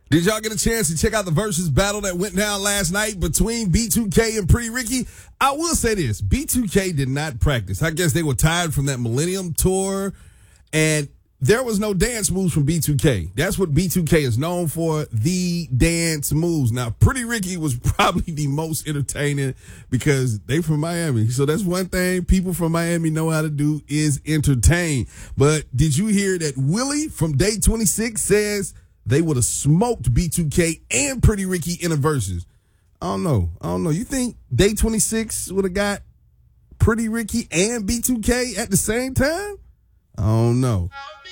Did y'all get a chance to check out the versus battle that went down last night between B2K and Pretty Ricky? I will say this. B2K did not practice. I guess they were tired from that Millennium Tour, and there was no dance moves from B2K. That's what B2K is known for, the dance moves. Now, Pretty Ricky was probably the most entertaining because they from Miami. So that's one thing people from Miami know how to do is entertain. But did you hear that Willie from Day 26 says they would have smoked B2K and Pretty Ricky in a versus? I don't know. You think Day 26 would have got Pretty Ricky and B2K at the same time? I don't know.